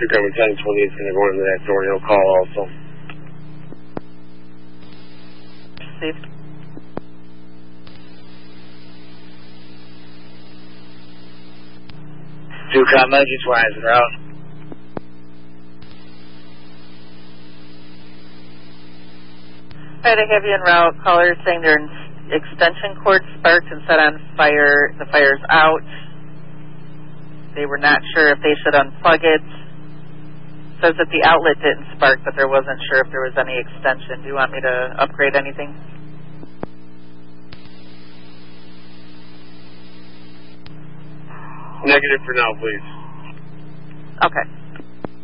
Newcomer 1020 is going to go into that door. He'll call also. Steve. Newcomer, emergency wires are out. Alright, I have you en route. Caller saying their extension cord sparked and set on fire. The fire's out. They were not sure if they should unplug it. Says that the outlet didn't spark, but there wasn't sure if there was any extension. Do you want me to upgrade anything? Negative for now, please. Okay.